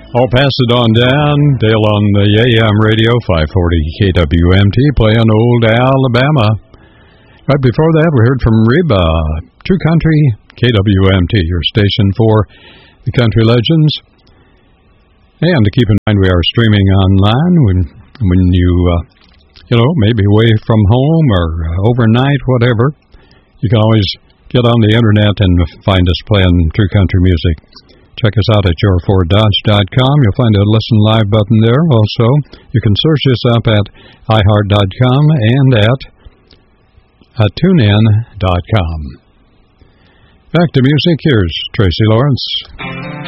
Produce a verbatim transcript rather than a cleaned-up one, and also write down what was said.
I'll pass it on down. Dale on the A M radio, five forty K W M T, playing Old Alabama. Right before that, we heard from Reba, True Country, K W M T, your station for the country legends. And to keep in mind, we are streaming online when when you, uh, you know, maybe away from home or uh, overnight, whatever. You can always get on the internet and find us playing true country music. Check us out at your ford dodge dot com. You'll find a listen live button there. Also, you can search us up at i heart dot com and at uh, tune in dot com. Back to music. Here's Tracy Lawrence.